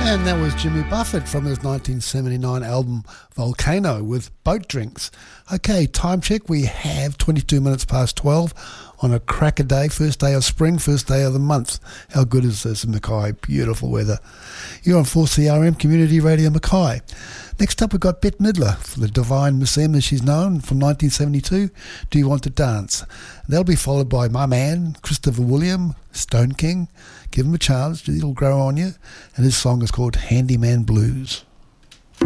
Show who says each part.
Speaker 1: And that was Jimmy Buffett from his 1979 album Volcano with Boat Drinks. Okay, time check. We have 22 minutes past 12 on a cracker day, first day of spring, first day of the month. How good is this in Mackay? Beautiful weather. You're on 4CRM Community Radio Mackay. Next up, we've got Bette Midler for the Divine Miss M, as she's known, from 1972, Do You Want to Dance? That'll be followed by my man, Christopher William, Stone King. Give him a chance, it'll grow on you. And his song is called Handyman Blues.